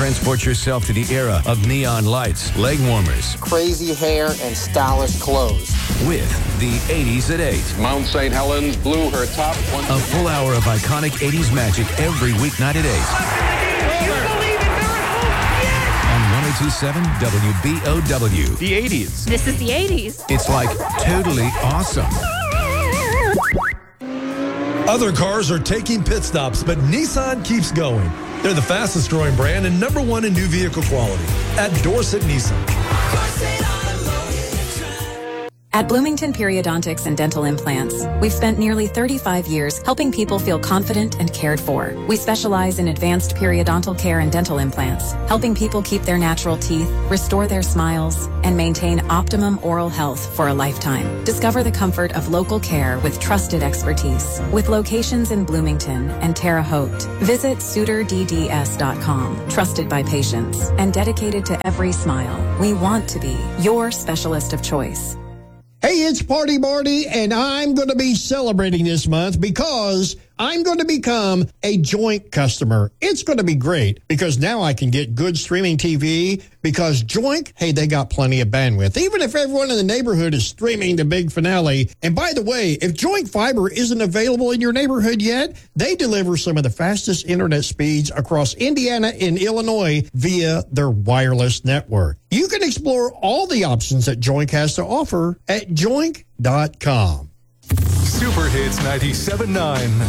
Transport yourself to the era of neon lights, leg warmers, crazy hair, and stylish clothes. With the 80s at 8. Mount St. Helens blew her top. A full hour of iconic 80s magic every weeknight at 8. You believe in miracles? Yes! On 1027 WBOW. The 80s. This is the 80s. It's like totally awesome. Other cars are taking pit stops, but Nissan keeps going. They're the fastest growing brand and #1 in new vehicle quality at Dorset Nissan. At Bloomington Periodontics and Dental Implants, we've spent nearly 35 years helping people feel confident and cared for. We specialize in advanced periodontal care and dental implants, helping people keep their natural teeth, restore their smiles, and maintain optimum oral health for a lifetime. Discover the comfort of local care with trusted expertise. With locations in Bloomington and Terre Haute, visit SuitorDDS.com. Trusted by patients and dedicated to every smile. We want to be your specialist of choice. Hey, it's Party Marty, and I'm going to be celebrating this month because I'm going to become a Joint customer. It's going to be great because now I can get good streaming TV because Joint, hey, they got plenty of bandwidth, even if everyone in the neighborhood is streaming the big finale. And by the way, if Joint Fiber isn't available in your neighborhood yet, they deliver some of the fastest internet speeds across Indiana and Illinois via their wireless network. You can explore all the options that Joint has to offer at joint.com. Super Hits 97.9.